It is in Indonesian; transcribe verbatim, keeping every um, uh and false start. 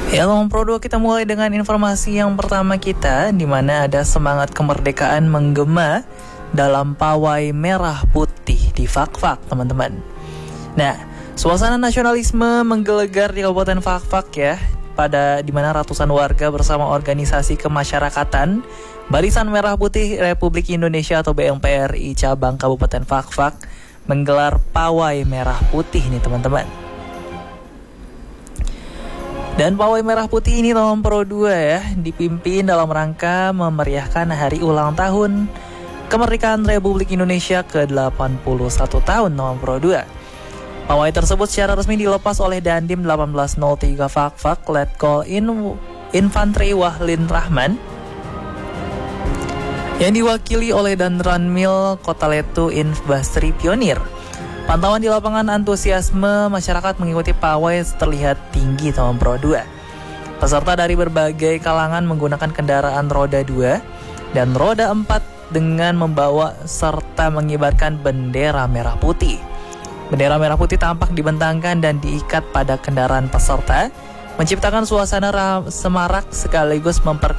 Ya, Long Pro dua kita mulai dengan informasi yang pertama kita, di mana ada semangat kemerdekaan menggema dalam pawai merah putih di Fakfak, teman-teman. Nah, suasana nasionalisme menggelegar di Kabupaten Fakfak ya, pada di mana ratusan warga bersama organisasi kemasyarakatan Barisan Merah Putih Republik Indonesia atau B M P R I cabang Kabupaten Fakfak menggelar pawai merah putih nih, teman-teman. Dan pawai merah putih ini tahun Pro dua ya, dipimpin dalam rangka memeriahkan hari ulang tahun kemerdekaan Republik Indonesia ke delapan puluh satu tahun tahun Pro dua. Pawai tersebut secara resmi dilepas oleh Dandim delapan belas nol tiga Fakfak Letkol In Infantri Wahlin Rahman yang diwakili oleh Danranmil Kota Letu Infbastri Pionir. Pantauan di lapangan, antusiasme masyarakat mengikuti pawai terlihat tinggi tahun Pro dua. Peserta dari berbagai kalangan menggunakan kendaraan roda dua dan roda empat dengan membawa serta mengibarkan bendera merah putih. Bendera merah putih tampak dibentangkan dan diikat pada kendaraan peserta, menciptakan suasana semarak sekaligus memper